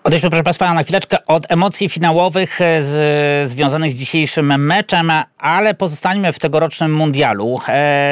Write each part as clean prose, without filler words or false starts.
Odejdźmy, proszę Państwa, na chwileczkę od emocji finałowych związanych z dzisiejszym meczem, ale pozostańmy w tegorocznym mundialu.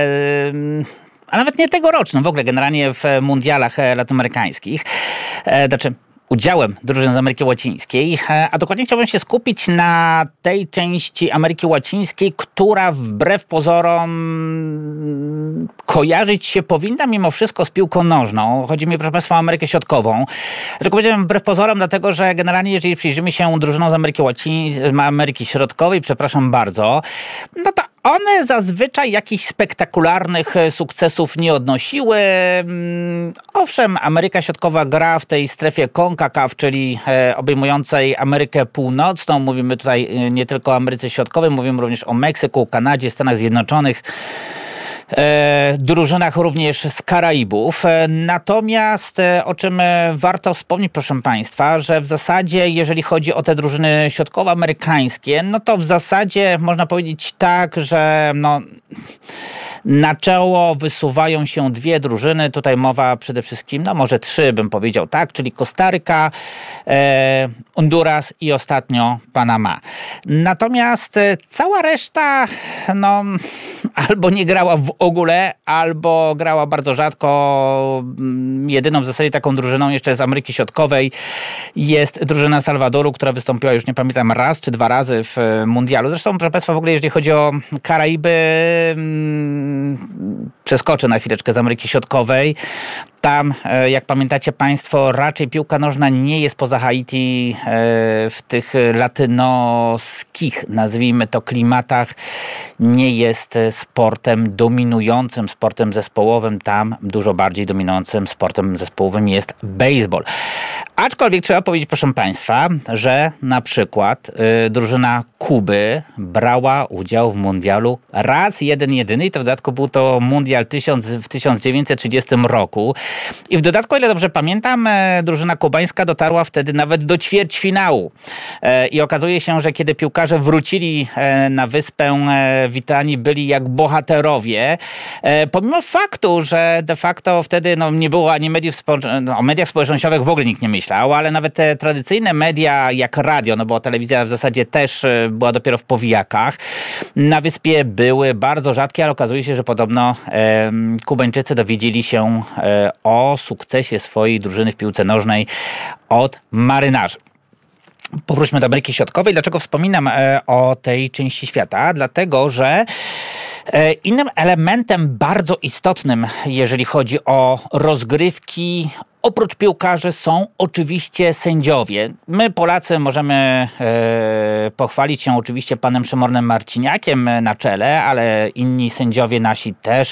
A nawet nie tegorocznym, w ogóle generalnie w mundialach latynoamerykańskich. Znaczy udziałem drużyn z Ameryki Łacińskiej, a dokładnie chciałbym się skupić na tej części Ameryki Łacińskiej, która wbrew pozorom kojarzyć się powinna mimo wszystko z piłką nożną. Chodzi mi, proszę Państwa, o Amerykę Środkową. Dlaczego powiedziałem wbrew pozorom? Dlatego, że generalnie jeżeli przyjrzymy się drużynom z Ameryki Środkowej, przepraszam bardzo, no to one zazwyczaj jakichś spektakularnych sukcesów nie odnosiły. Owszem, Ameryka Środkowa gra w tej strefie CONCACAF, czyli obejmującej Amerykę Północną. Mówimy tutaj nie tylko o Ameryce Środkowej, mówimy również o Meksyku, Kanadzie, Stanach Zjednoczonych, drużynach również z Karaibów. Natomiast o czym warto wspomnieć, proszę Państwa, że w zasadzie jeżeli chodzi o te drużyny środkowoamerykańskie, no to w zasadzie można powiedzieć tak, że na czoło wysuwają się dwie drużyny. Tutaj mowa przede wszystkim, może trzy bym powiedział, tak, czyli Kostaryka, Honduras i ostatnio Panama. Natomiast cała reszta albo nie grała w ogóle, albo grała bardzo rzadko. Jedyną w zasadzie taką drużyną jeszcze z Ameryki Środkowej jest drużyna Salwadoru, która wystąpiła już nie pamiętam raz czy dwa razy w mundialu. Zresztą, proszę Państwa, w ogóle jeżeli chodzi o Karaiby, przeskoczę na chwileczkę z Ameryki Środkowej. Tam, jak pamiętacie Państwo, raczej piłka nożna nie jest poza Haiti w tych latynoskich, nazwijmy to, klimatach, nie jest sportem dominującym, sportem zespołowym. Tam dużo bardziej dominującym sportem zespołowym jest baseball. Aczkolwiek trzeba powiedzieć, proszę Państwa, że na przykład drużyna Kuby brała udział w mundialu raz jedyny i to w dodatku był to mundial w 1930 roku. I w dodatku, o ile dobrze pamiętam, drużyna kubańska dotarła wtedy nawet do ćwierćfinału. I okazuje się, że kiedy piłkarze wrócili na wyspę, witani byli jak bohaterowie. Pomimo faktu, że de facto wtedy nie było ani o mediach społecznościowych w ogóle nikt nie myślał, ale nawet te tradycyjne media jak radio, bo telewizja w zasadzie też była dopiero w powijakach, na wyspie były bardzo rzadkie, ale okazuje się, że podobno Kubańczycy dowiedzieli się o sukcesie swojej drużyny w piłce nożnej od marynarzy. Powróćmy do Ameryki Środkowej. Dlaczego wspominam o tej części świata? Dlatego, że innym elementem bardzo istotnym, jeżeli chodzi o rozgrywki, oprócz piłkarzy są oczywiście sędziowie. My, Polacy, możemy pochwalić się oczywiście panem Szymonem Marciniakiem na czele, ale inni sędziowie nasi też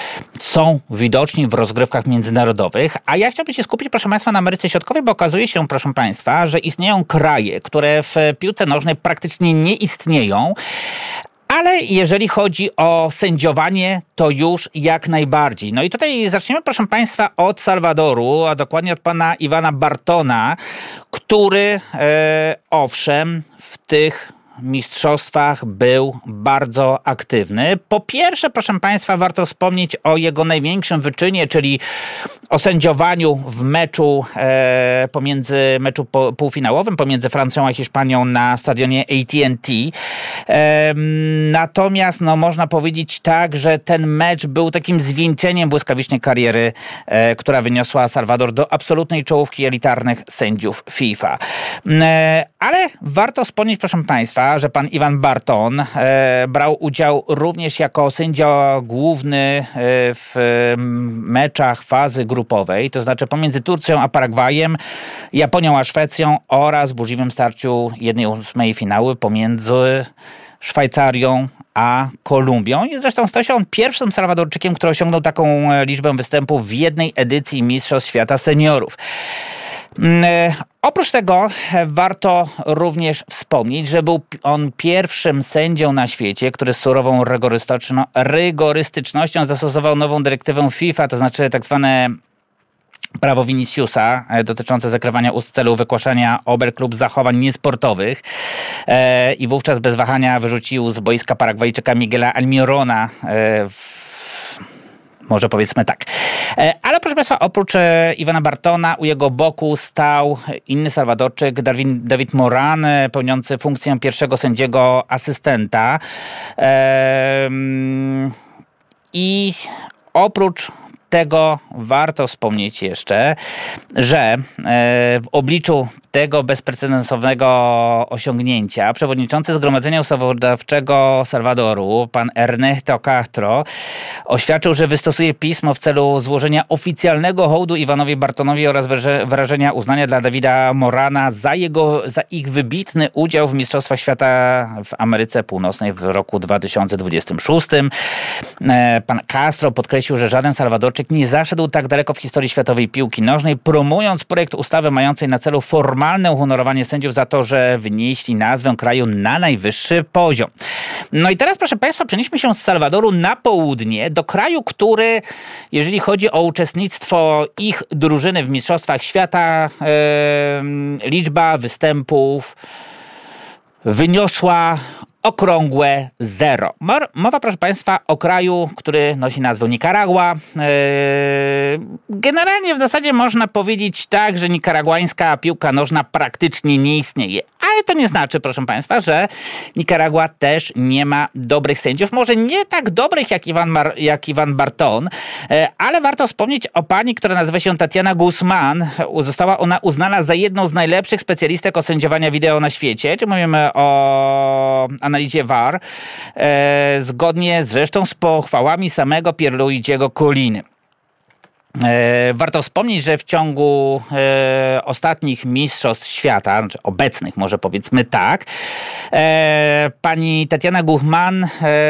są widoczni w rozgrywkach międzynarodowych. A ja chciałbym się skupić, proszę Państwa, na Ameryce Środkowej, bo okazuje się, proszę Państwa, że istnieją kraje, które w piłce nożnej praktycznie nie istnieją, ale jeżeli chodzi o sędziowanie, to już jak najbardziej. I tutaj zaczniemy, proszę Państwa, od Salwadoru, a dokładnie od pana Iwana Bartona, który owszem w tych mistrzostwach był bardzo aktywny. Po pierwsze, proszę Państwa, warto wspomnieć o jego największym wyczynie, czyli o sędziowaniu w meczu półfinałowym pomiędzy Francją a Hiszpanią na stadionie AT&T. Natomiast można powiedzieć tak, że ten mecz był takim zwieńczeniem błyskawicznej kariery, która wyniosła Salwador do absolutnej czołówki elitarnych sędziów FIFA. Ale warto wspomnieć, proszę Państwa, że pan Iwan Barton brał udział również jako sędzia główny w meczach fazy grupowej, to znaczy pomiędzy Turcją a Paragwajem, Japonią a Szwecją oraz burzliwym starciu 1/8 finały pomiędzy Szwajcarią a Kolumbią. I zresztą stał się on pierwszym Salwadorczykiem, który osiągnął taką liczbę występów w jednej edycji Mistrzostw Świata Seniorów. Oprócz tego warto również wspomnieć, że był on pierwszym sędzią na świecie, który z surową rygorystycznością zastosował nową dyrektywę FIFA, to znaczy tak zwane prawo Viniciusa dotyczące zakrywania ust w celu wygłaszania obelg lub zachowań niesportowych i wówczas bez wahania wyrzucił z boiska Paragwajczyka Miguela Almirona Może powiedzmy tak. Ale proszę Państwa, oprócz Iwana Bartona u jego boku stał inny Salwadorczyk, David Moran, pełniący funkcję pierwszego sędziego asystenta. I oprócz tego warto wspomnieć jeszcze, że w obliczu tego bezprecedensowego osiągnięcia przewodniczący Zgromadzenia Ustawodawczego Salwadoru, pan Ernesto Castro, oświadczył, że wystosuje pismo w celu złożenia oficjalnego hołdu Iwanowi Bartonowi oraz wyrażenia uznania dla Davida Morana za ich wybitny udział w Mistrzostwach Świata w Ameryce Północnej w roku 2026. Pan Castro podkreślił, że żaden Salwadorczyk nie zaszedł tak daleko w historii światowej piłki nożnej, promując projekt ustawy mającej na celu formalne uhonorowanie sędziów za to, że wynieśli nazwę kraju na najwyższy poziom. No i teraz, proszę Państwa, przenieśmy się z Salwadoru na południe, do kraju, który, jeżeli chodzi o uczestnictwo ich drużyny w Mistrzostwach Świata, liczba występów wyniosła okrągłe 0. Mowa, proszę Państwa, o kraju, który nosi nazwę Nikaragua. Generalnie w zasadzie można powiedzieć tak, że nikaraguańska piłka nożna praktycznie nie istnieje. Ale to nie znaczy, proszę Państwa, że Nikaragua też nie ma dobrych sędziów. Może nie tak dobrych jak Iwan Barton, ale warto wspomnieć o pani, która nazywa się Tatiana Guzman. Została ona uznana za jedną z najlepszych specjalistek o sędziowania wideo na świecie. Czy mówimy o analizie VAR, zgodnie zresztą z pochwałami samego Pierluigiego Colliny. Warto wspomnieć, że w ciągu ostatnich mistrzostw świata, znaczy obecnych może powiedzmy tak, pani Tatiana Guzman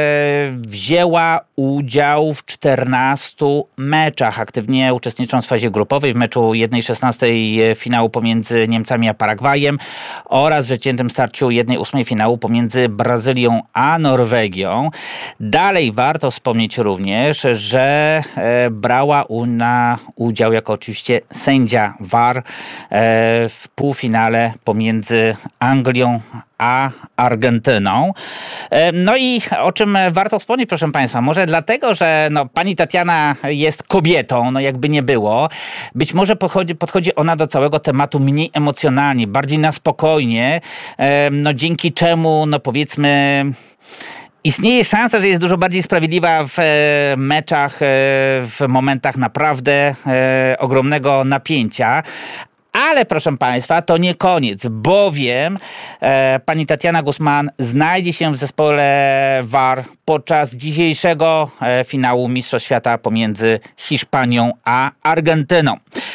wzięła udział w 14 meczach, aktywnie uczestnicząc w fazie grupowej w meczu 1/16 finału pomiędzy Niemcami a Paragwajem oraz w przeciętnym starciu 1/8 finału pomiędzy Brazylią a Norwegią. Dalej warto wspomnieć również, że brała udział jako oczywiście sędzia VAR w półfinale pomiędzy Anglią a Argentyną. No i o czym warto wspomnieć, proszę Państwa, może dlatego, że pani Tatiana jest kobietą, jakby nie było. Być może podchodzi ona do całego tematu mniej emocjonalnie, bardziej na spokojnie, dzięki czemu, powiedzmy, istnieje szansa, że jest dużo bardziej sprawiedliwa w meczach, w momentach naprawdę ogromnego napięcia. Ale proszę Państwa, to nie koniec, bowiem pani Tatiana Guzman znajdzie się w zespole VAR podczas dzisiejszego finału Mistrzostw Świata pomiędzy Hiszpanią a Argentyną.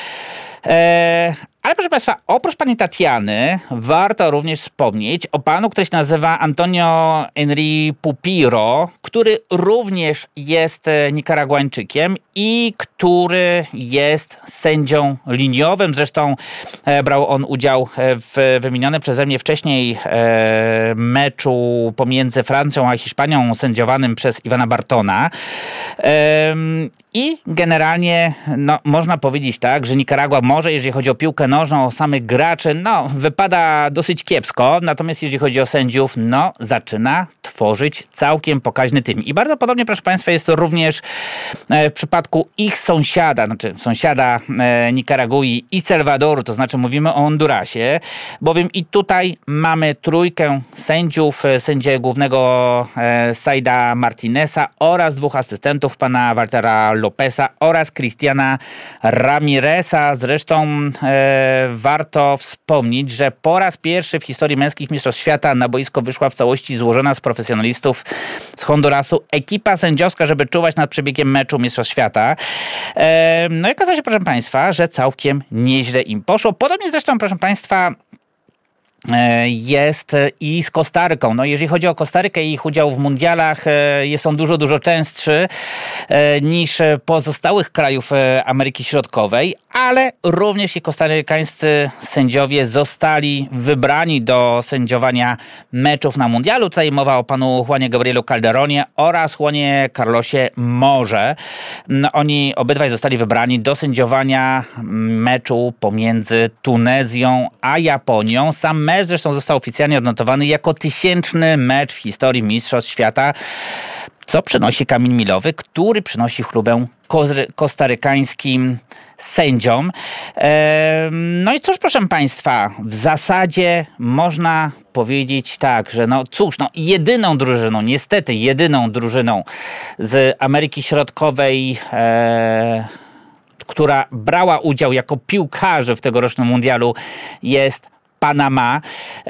Ale proszę Państwa, oprócz pani Tatiany warto również wspomnieć o panu, który się nazywa Antonio Henry Pupiro, który również jest Nikaraguańczykiem i który jest sędzią liniowym. Zresztą brał on udział w wymienionym przeze mnie wcześniej meczu pomiędzy Francją a Hiszpanią sędziowanym przez Iwana Bartona. I generalnie można powiedzieć tak, że Nikaragua może, jeżeli chodzi o piłkę nożną, o samych graczy, wypada dosyć kiepsko, natomiast jeżeli chodzi o sędziów, zaczyna tworzyć całkiem pokaźny team. I bardzo podobnie, proszę Państwa, jest to również w przypadku ich sąsiada Nikaragui i Salwadoru, to znaczy mówimy o Hondurasie, bowiem i tutaj mamy trójkę sędziów, sędzię głównego Saida Martineza oraz dwóch asystentów, pana Waltera Lopeza oraz Cristiana Ramireza. Zresztą warto wspomnieć, że po raz pierwszy w historii męskich mistrzostw świata na boisko wyszła w całości złożona z profesjonalistów z Hondurasu ekipa sędziowska, żeby czuwać nad przebiegiem meczu mistrzostw świata. I okazało się, proszę Państwa, że całkiem nieźle im poszło. Podobnie zresztą, proszę Państwa, jest i z Kostaryką. Jeżeli chodzi o Kostarykę i ich udział w mundialach, jest on dużo, dużo częstszy niż pozostałych krajów Ameryki Środkowej, ale również i kostarykańscy sędziowie zostali wybrani do sędziowania meczów na mundialu. Tutaj mowa o panu Juanie Gabrielu Calderonie oraz Juanie Carlosie Morze. Oni obydwaj zostali wybrani do sędziowania meczu pomiędzy Tunezją a Japonią. Sam mecz zresztą został oficjalnie odnotowany jako 1000 mecz w historii Mistrzostw Świata, co przynosi kamień milowy, który przynosi chlubę kostarykańskim sędziom. No i cóż, proszę Państwa, w zasadzie można powiedzieć tak, że jedyną drużyną, niestety jedyną drużyną z Ameryki Środkowej, która brała udział jako piłkarze w tegorocznym mundialu, jest Panama.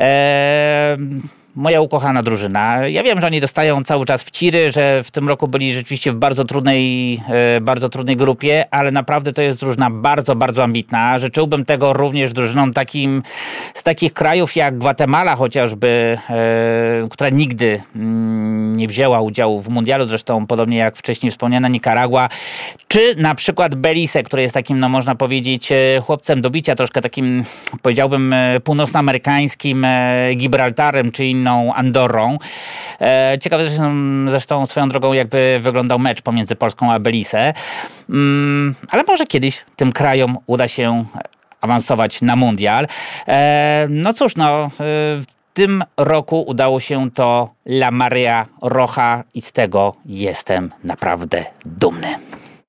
Moja ukochana drużyna. Ja wiem, że oni dostają cały czas wciry, że w tym roku byli rzeczywiście w bardzo trudnej grupie, ale naprawdę to jest drużyna bardzo, bardzo ambitna. Życzyłbym tego również drużynom z takich krajów jak Gwatemala chociażby, która nigdy nie wzięła udziału w mundialu, zresztą podobnie jak wcześniej wspomniana Nikaragua, czy na przykład Belize, który jest takim, można powiedzieć, chłopcem do bicia, troszkę takim, powiedziałbym, północnoamerykańskim Gibraltarem, czy inną Andorrą. Ciekawe zresztą swoją drogą, jakby wyglądał mecz pomiędzy Polską a Belize. Ale może kiedyś tym krajom uda się awansować na mundial. No cóż, w tym roku udało się to La Marea Roja i z tego jestem naprawdę dumny.